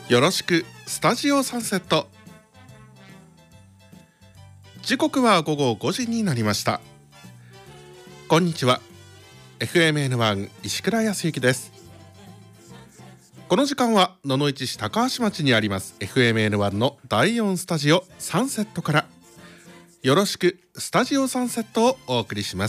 よろしくスタジオサンセット。時刻は午後5時になりました。こんにちは。 FMN1 石倉康之です。この時間は野々市市高橋町にあります FMN1 の第4スタジオサンセットからよろしくスタジオサンセットをお送りします。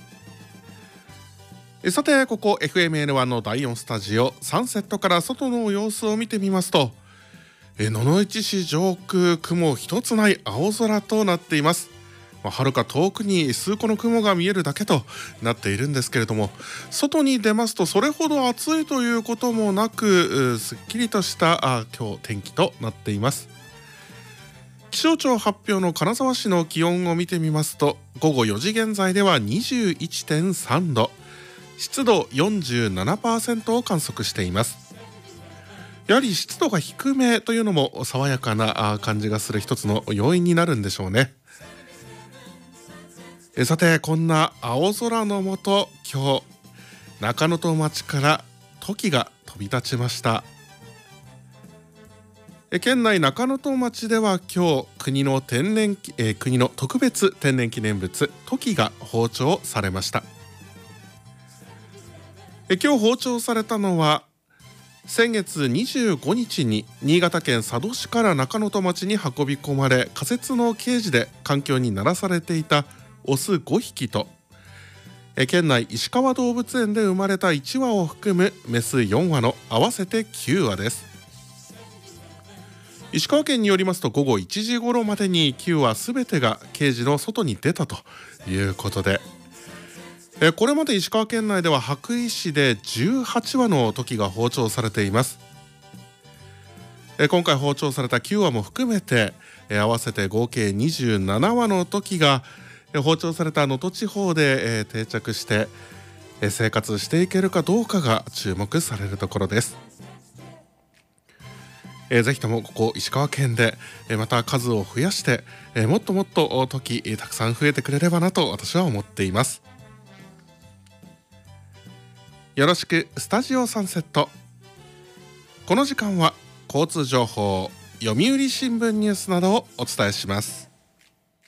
さて、ここ FMN1 の第4スタジオサンセットから外の様子を見てみますと、野々市市上空、雲一つない青空となっています。遥か遠くに数個の雲が見えるだけとなっているんですけれども、外に出ますとそれほど暑いということもなく、すっきりとした今日天気となっています。気象庁発表の金沢市の気温を見てみますと、午後4時現在では 21.3 度、湿度 47% を観測しています。やはり湿度が低めというのも爽やかな感じがする一つの要因になるんでしょうね。さて、こんな青空の下、今日中野戸町からトキが飛び立ちました。県内中野戸町では今日国の特別天然記念物トキが放鳥されました。今日放鳥されたのは先月25日に新潟県佐渡市から中野戸町に運び込まれ、仮設のケージで環境に慣らされていたオス5匹と、県内石川動物園で生まれた1羽を含むメス4羽の合わせて9羽です。石川県によりますと、午後1時頃までに9羽すべてがケージの外に出たということで、これまで石川県内では羽咋市で18羽のトキが放鳥されています。今回放鳥された9羽も含めて合わせて合計27羽のトキが放鳥された能登地方で定着して生活していけるかどうかが注目されるところです。ぜひともここ石川県でまた数を増やして、もっともっとトキたくさん増えてくれればなと私は思っています。よろしくスタジオサンセット。この時間は交通情報、読売新聞ニュースなどをお伝えします。